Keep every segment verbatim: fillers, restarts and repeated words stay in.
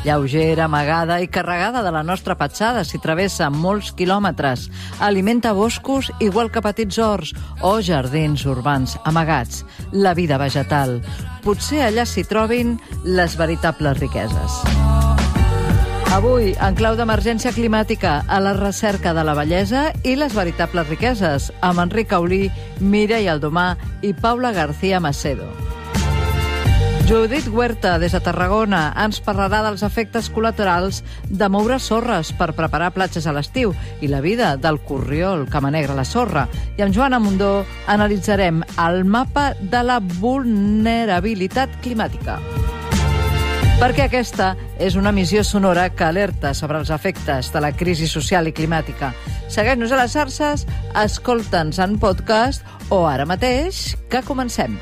Lleugera, amagada i carregada de la nostra petjada s'hi travessa molts quilòmetres. Alimenta boscos igual que petits horts o jardins urbans amagats. La vida vegetal. Potser allà s'hi trobin les veritables riqueses. Avui, en clau d'emergència climàtica, a la recerca de la bellesa i les veritables riqueses, amb Enric Aulí, Mireia Aldomà i Paula García Macedo. Judit Huerta, des de Tarragona, ens parlarà dels efectes col·laterals de moure sorres per preparar platges a l'estiu i la vida del corriol que manegra la sorra. I amb Joana Mundó analitzarem el mapa de la vulnerabilitat climàtica. Perquè aquesta és una emissió sonora que alerta sobre els efectes de la crisi social i climàtica. Segueix-nos a les xarxes, escolta'ns en podcast o ara mateix que comencem.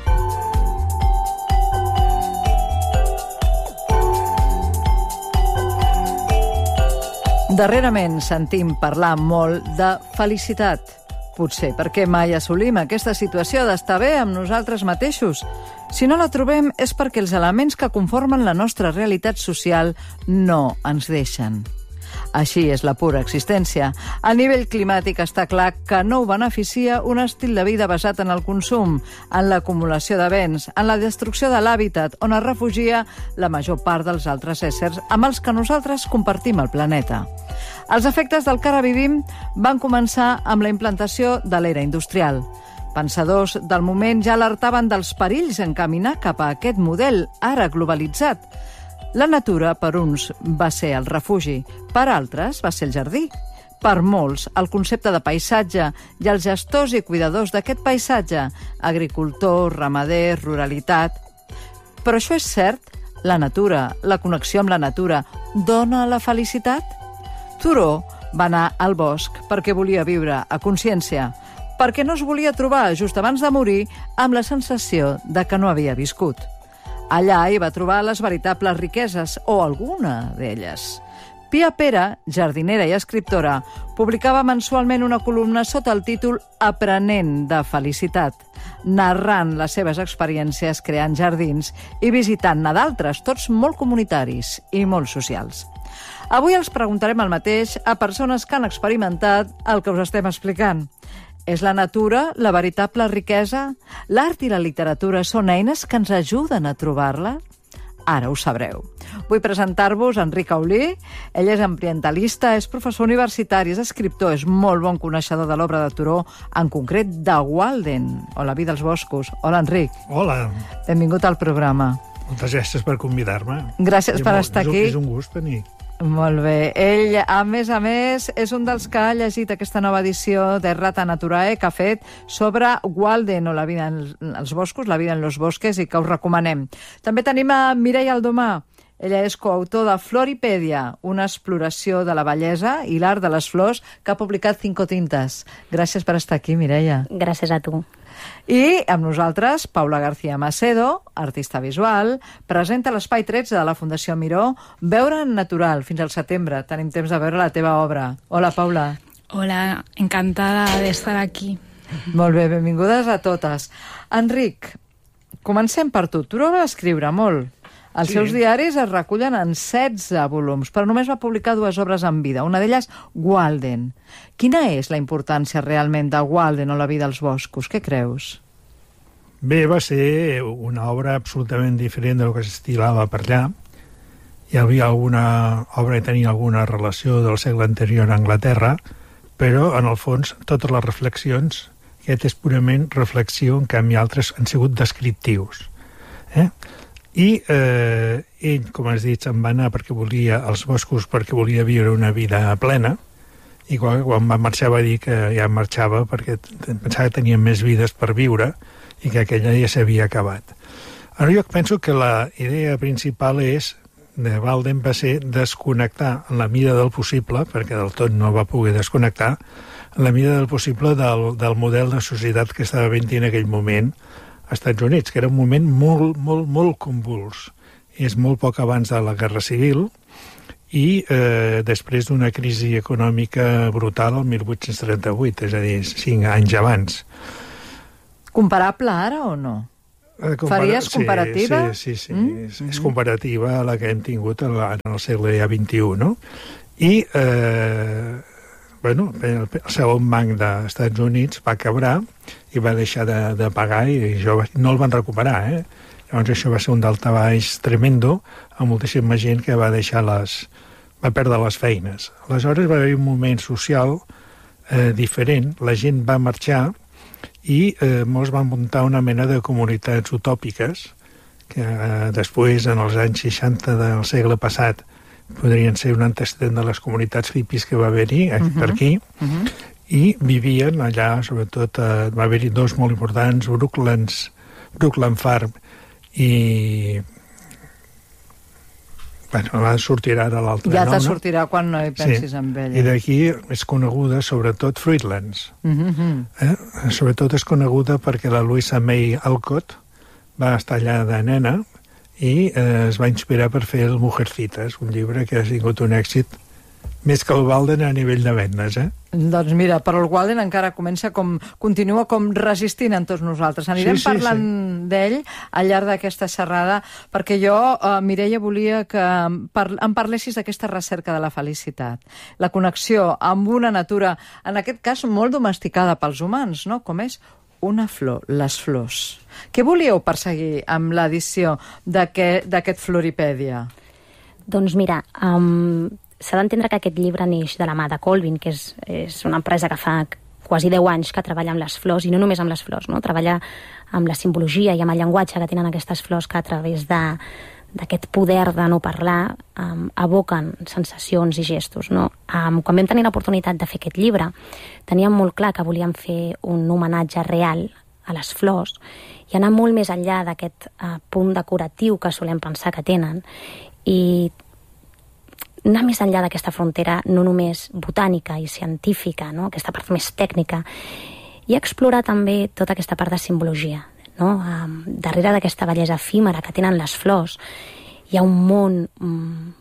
Darrerament sentim parlar molt de felicitat. Potser perquè mai assolim aquesta situació d'estar bé amb nosaltres mateixos. Si no la trobem és perquè els elements que conformen la nostra realitat social no ens deixen. Així és la pura existència. A nivell climàtic està clar que no ho beneficia un estil de vida basat en el consum, en l'acumulació de béns, en la destrucció de l'hàbitat, on es refugia la major part dels altres éssers amb els que nosaltres compartim el planeta. Els efectes del que ara vivim van començar amb la implantació de l'era industrial. Pensadors del moment ja alertaven dels perills en caminar cap a aquest model, ara globalitzat. La natura, per uns, va ser el refugi, per altres va ser el jardí. Per molts, el concepte de paisatge i els gestors i cuidadors d'aquest paisatge, agricultors, ramaders, ruralitat. Però això és cert? La natura, la connexió amb la natura, dona la felicitat? Thoreau va anar al bosc perquè volia viure a consciència, perquè no es volia trobar just abans de morir amb la sensació de que no havia viscut. Allà hi va trobar les veritables riqueses, o alguna d'elles. Pia Pera, jardinera i escriptora, publicava mensualment una columna sota el títol Aprenent de felicitat, narrant les seves experiències creant jardins i visitant-ne d'altres, tots molt comunitaris i molt socials. Avui els preguntarem el mateix a persones que han experimentat el que us estem explicant. És la natura la veritable riquesa? L'art i la literatura són eines que ens ajuden a trobar-la? Ara ho sabreu. Vull presentar-vos Enric Aulí. Ell és ambientalista, és professor universitari, és escriptor, és molt bon coneixedor de l'obra de Thoreau, en concret de Walden, o La vida als boscos. Hola, Enric. Hola. Benvingut al programa. Moltes gràcies per convidar-me. Gràcies per estar aquí. És un gust venir. Molt bé. Ell, a més a més, és un dels que ha llegit aquesta nova edició de Rata Naturae que ha fet sobre Walden, o la vida en els boscos, la vida en los bosques, i que us recomanem. També tenim a Mireia Aldomà. Ella és coautor de Floripèdia, una exploració de la bellesa i l'art de les flors, que ha publicat Cinco Tintes. Gràcies per estar aquí, Mireia. Gràcies a tu. I amb nosaltres, Paula García Macedo, artista visual, presenta l'Espai tretze de la Fundació Miró, Veure en natural, fins al setembre. Tenim temps de veure la teva obra. Hola, Paula. Hola, encantada d'estar aquí. Molt bé, benvingudes a totes. Enric, comencem per tu. Tu no vas escriure molt. Els sí. seus diaris es recullen en setze volums, però només va publicar dues obres en vida, una d'elles Walden. Quina és la importància realment de Walden o la vida als boscos? Què creus? Bé, va ser una obra absolutament diferent del que s'estilava per allà. Hi havia alguna obra que tenia alguna relació del segle anterior a Anglaterra, però, en el fons, totes les reflexions, aquest és purament reflexió, en canvi altres han sigut descriptius. Eh? I eh, ell, com has dit, se'n va anar perquè volia als boscos, perquè volia viure una vida plena, i quan, quan va marxar va dir que ja marxava perquè pensava que tenia més vides per viure i que aquella ja s'havia acabat. Ara jo penso que la idea principal és, de Walden, va ser desconnectar en la mida del possible, perquè del tot no va poder desconnectar, en la mida del possible del, del model de societat que estava havent en aquell moment als Estats Units, que era un moment molt, molt, molt convuls. És molt poc abans de la Guerra Civil i eh, després d'una crisi econòmica brutal el mil vuit-cents trenta-vuit, és a dir, cinc anys abans. Comparable ara o no? Faries comparativa? Sí, sí, sí. Mm? És, és comparativa a la que hem tingut en el segle vinti-u, no? I, eh, bueno, el, el segon banc dels Estats Units va quebrar i va deixar de, de pagar i això va, no el van recuperar, eh? Llavors això va ser un daltabaix tremendo amb moltíssima gent que va deixar les... va perdre les feines. Aleshores va haver un moment social eh, diferent, la gent va marxar i eh, molts van muntar una mena de comunitats utòpiques que eh, després, en els anys seixanta del segle passat, podrien ser un antecedent de les comunitats hippies que va haver-hi uh -huh. per aquí, uh -huh. i vivien allà, sobretot, eh, va haver-hi dos molt importants, Brooklands, Brookland Farm i... Bueno, va sortir ara l'altre ja nom, te no? sortirà quan no hi pensis sí. en ella. I d'aquí és coneguda, sobretot, Fruitlands. Mm-hmm. Eh? Sobretot és coneguda perquè la Louisa May Alcott va estar allà de nena i eh, es va inspirar per fer el Mujercitas, un llibre que ha tingut un èxit més que el Walden a nivell de vendes, eh? Doncs mira, però el Walden encara comença com, continua com resistint en tots nosaltres. Anirem sí, sí, parlant sí. d'ell al llarg d'aquesta xerrada, perquè jo, eh, Mireia, volia que par em parlessis d'aquesta recerca de la felicitat. La connexió amb una natura, en aquest cas, molt domesticada pels humans, no? Com és una flor, les flors. Què volíeu perseguir amb l'edició d'aquest Floripèdia? Doncs mira, um, s'ha d'entendre que aquest llibre neix de la mà de Colvin, que és, és una empresa que fa quasi deu anys que treballa amb les flors, i no només amb les flors, no? Treballa amb la simbologia i amb el llenguatge que tenen aquestes flors que a través de d'aquest poder de no parlar um, evoquen sensacions i gestos, no? Um, quan vam tenir l'oportunitat de fer aquest llibre, teníem molt clar que volíem fer un homenatge real a les flors i anar molt més enllà d'aquest uh, punt decoratiu que solem pensar que tenen, i anar més enllà d'aquesta frontera no només botànica i científica, no? Aquesta part més tècnica, i explorar també tota aquesta part de simbologia, no? Um, darrere d'aquesta bellesa efímera que tenen les flors hi ha un món um,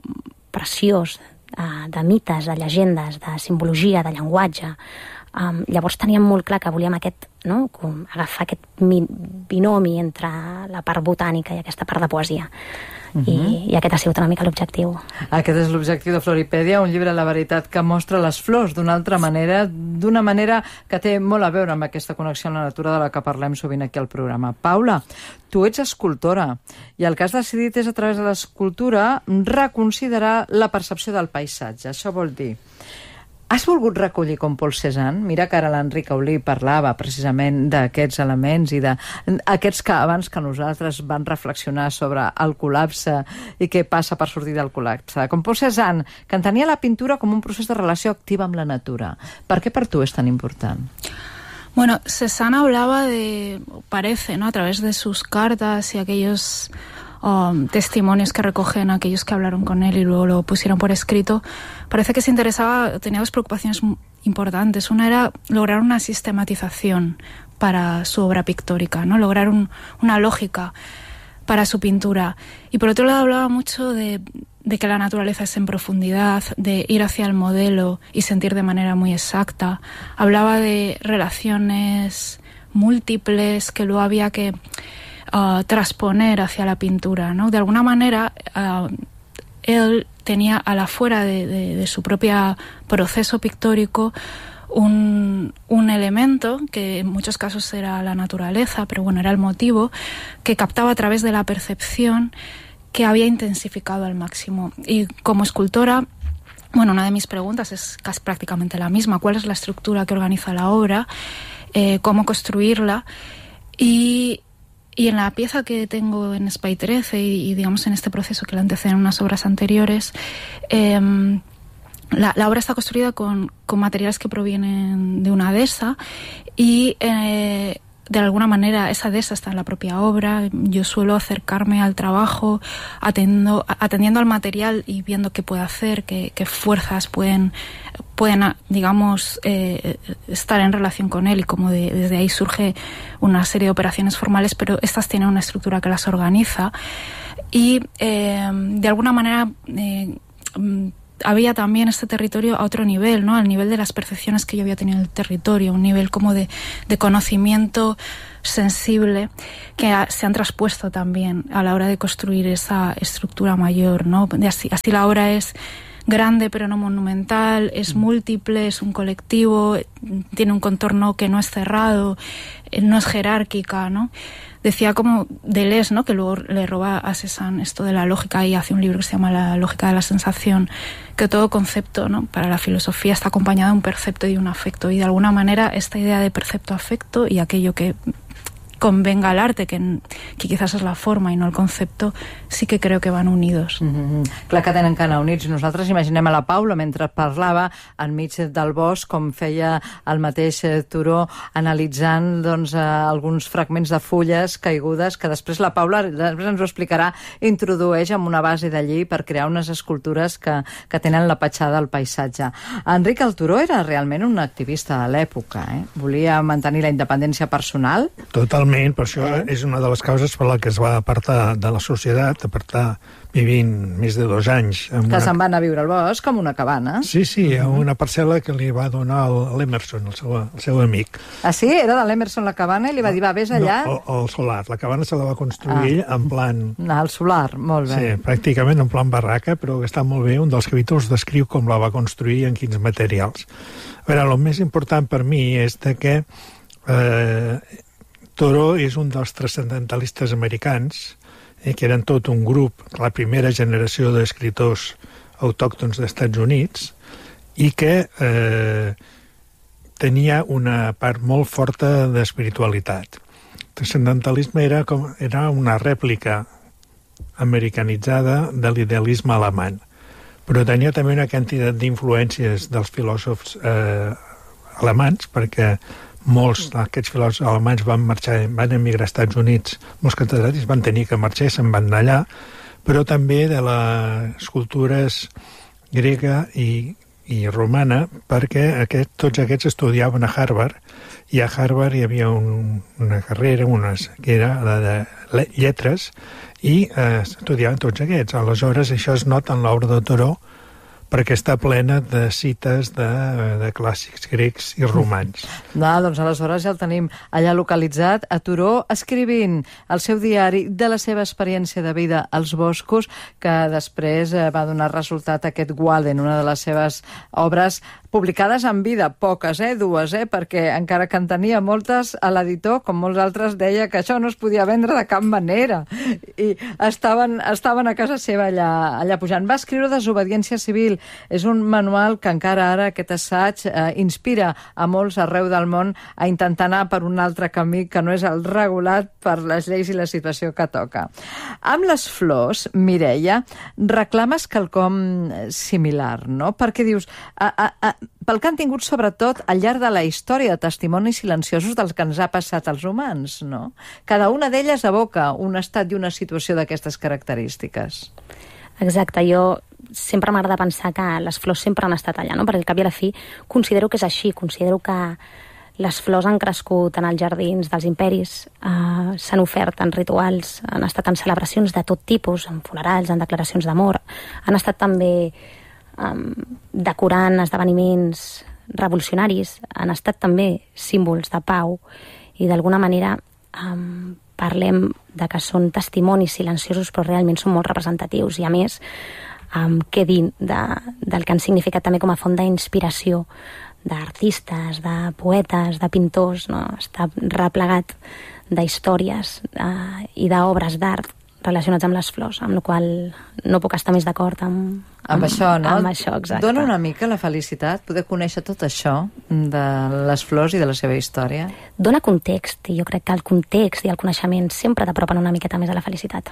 preciós uh, de mites, de llegendes, de simbologia, de llenguatge. Um, llavors teníem molt clar que volíem aquest, no? Com agafar aquest binomi entre la part botànica i aquesta part de poesia. Uh-huh. I, i aquest ha sigut una mica l'objectiu. Aquest és l'objectiu de Floripèdia, un llibre, la veritat, que mostra les flors d'una altra manera, d'una manera que té molt a veure amb aquesta connexió amb la natura de la que parlem sovint aquí al programa. Paula, tu ets escultora i el que has decidit és, a través de l'escultura, reconsiderar la percepció del paisatge. Això vol dir... Has volgut recollir com Paul Cézanne? Mira que ara l'Enric Aulí parlava precisament d'aquests elements i d'aquests que abans que nosaltres van reflexionar sobre el col·lapse i què passa per sortir del col·lapse. Com Paul Cézanne, que entenia la pintura com un procés de relació activa amb la natura. Per què per tu és tan important? Bueno, Cézanne hablaba de, parece, ¿no? A través de sus cartas y aquellos Um, testimonios que recogen aquellos que hablaron con él y luego lo pusieron por escrito, parece que se interesaba, tenía dos preocupaciones importantes. Una era lograr una sistematización para su obra pictórica, ¿no? Lograr un, una lógica para su pintura. Y por otro lado hablaba mucho de, de que la naturaleza es en profundidad, de ir hacia el modelo y sentir de manera muy exacta. Hablaba de relaciones múltiples que luego había que Uh, transponer hacia la pintura, ¿no? De alguna manera, uh, él tenía a la fuera de, de, de su propio proceso pictórico un, un elemento que en muchos casos era la naturaleza, pero bueno, era el motivo, que captaba a través de la percepción, que había intensificado al máximo. Y como escultora, bueno, una de mis preguntas es casi prácticamente la misma: ¿cuál es la estructura que organiza la obra? Eh, ¿Cómo construirla? Y Y en la pieza que tengo en Spy trece y, y digamos en este proceso que la anteceden unas obras anteriores, eh, la, la obra está construida con, con materiales que provienen de una dehesa y eh, de alguna manera esa dehesa está en la propia obra. Yo suelo acercarme al trabajo atendiendo, atendiendo al material y viendo qué puede hacer, qué, qué fuerzas pueden, pueden digamos, eh, estar en relación con él, y como de, desde ahí surge una serie de operaciones formales, pero estas tienen una estructura que las organiza y eh, de alguna manera eh, había también este territorio a otro nivel, ¿no? Al nivel de las percepciones que yo había tenido del territorio, un nivel como de, de conocimiento sensible que ha, se han traspuesto también a la hora de construir esa estructura mayor, ¿no? Así, así la obra es grande pero no monumental, es múltiple, es un colectivo, tiene un contorno que no es cerrado, no es jerárquica, ¿no? Decía como Deleuze, ¿no? Que luego le roba a Cézanne esto de la lógica y hace un libro que se llama La lógica de la sensación, que todo concepto, ¿no? Para la filosofía está acompañado de un percepto y de un afecto, y de alguna manera esta idea de percepto-afecto y aquello que convenga al arte, que, que quizás és la forma i no el concepte, sí que creo que van unidos. Mm-hmm. Clar que tenen que anar units. Nosaltres imaginem a la Paula, mentre parlava, enmig del bosc, com feia el mateix Turó, analitzant doncs, alguns fragments de fulles caigudes, que després la Paula després ens ho explicarà, introdueix amb una base d'allí per crear unes escultures que, que tenen la petjada del paisatge. Enric el Turó era realment un activista de l'època, eh? Volia mantenir la independència personal. Totalment. Per això eh? és una de les causes per la que es va apartar de la societat, apartar vivint més de dos anys. Que una... se'n va anar a viure al bosc, com una cabana. Sí, sí, a una parcel·la que li va donar l'Emerson, el, seu, el seu amic. Ah, sí? Era de l'Emerson la cabana i li va dir, va, vés allà? No, el, el solar. La cabana se la va construir ah. en plan... Ah, el solar, molt bé. Sí, pràcticament en plan barraca, però que està molt bé. Un dels capítols descriu com la va construir i en quins materials. A veure, el més important per mi és de que eh, Thoreau és un dels transcendentalistes americans, eh, que eren tot un grup, la primera generació d'escriptors autòctons dels Estats Units, i que eh, tenia una part molt forta d'espiritualitat. El transcendentalisme era, com, era una rèplica americanitzada de l'idealisme alemany, però tenia també una quantitat d'influències dels filòsofs eh, alemans, perquè molts d'aquests filòsofs alemanys van marxar, van emigrar als Estats Units, molts catedràtics van tenir que marxar i se'n van anar allà, però també de les cultures grega i, i romana, perquè aquest, tots aquests estudiaven a Harvard, i a Harvard hi havia un, una carrera, unes, que era la de lletres, i eh, estudiaven tots aquests. Aleshores, això es nota en l'obra de Thoreau, perquè està plena de cites de, de clàssics grecs i romans. No, doncs aleshores ja el tenim allà localitzat, a Turó, escrivint el seu diari de la seva experiència de vida als boscos, que després va donar resultat aquest Walden, una de les seves obres publicades en vida, poques, eh, dues, eh, perquè encara que en tenia moltes, a l'editor, com molts altres, deia que això no es podia vendre de cap manera. I estaven, estaven a casa seva allà, allà pujant. Va escriure Desobediència civil. És un manual que encara ara, aquest assaig, eh, inspira a molts arreu del món a intentar anar per un altre camí que no és el regulat per les lleis i la situació que toca. Amb les flors, Mireia, reclames quelcom similar, no? Perquè dius... A, a, a, pel que han tingut sobretot al llarg de la història de testimonis silenciosos dels que ens ha passat als humans, no? Cada una d'elles evoca un estat i una situació d'aquestes característiques. Exacte, jo sempre m'agrada pensar que les flors sempre han estat allà, no? Perquè al cap i a la fi considero que és així, considero que les flors han crescut en els jardins dels imperis, eh, s'han ofert en rituals, han estat en celebracions de tot tipus, en funerals, en declaracions d'amor, han estat també Um, decorant esdeveniments revolucionaris, han estat també símbols de pau i d'alguna manera um, parlem de que són testimonis silenciosos però realment són molt representatius i a més um, quedin de, del que han significat també com a font d'inspiració d'artistes, de poetes, de pintors, no? Està replegat d'històries uh, i d'obres d'art relacionats amb les flors, amb la qual no puc estar més d'acord amb, amb, amb això, no? Amb això, exacte. Dona una mica la felicitat poder conèixer tot això de les flors i de la seva història? Dona context, i jo crec que el context i el coneixement sempre t'apropen una miqueta més a la felicitat.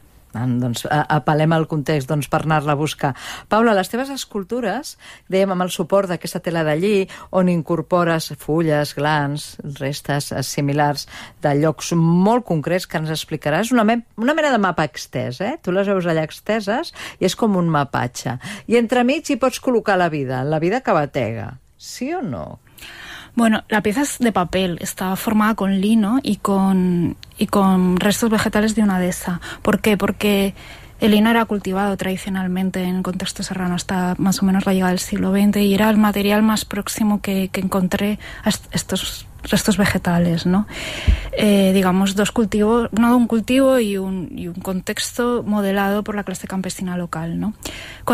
Doncs apel·lem al context doncs, per anar-la a buscar. Paula, les teves escultures, dèiem amb el suport d'aquesta tela de lli, on incorpores fulles, glans, restes similars de llocs molt concrets que ens explicaràs, una, me una mena de mapa extès, eh? Tu les veus allà exteses i és com un mapatge. I entremig hi pots col·locar la vida, la vida que batega. Sí o no? Bueno, la pieza es de papel, está formada con lino y con, y con restos vegetales de una dehesa. ¿Por qué? Porque el lino era cultivado tradicionalmente en contexto serrano hasta más o menos la llegada del siglo veinte y era el material más próximo que, que encontré a estos restos vegetales, ¿no? Eh, digamos, dos cultivos, no un cultivo y un, y un contexto modelado por la clase campesina local, ¿no?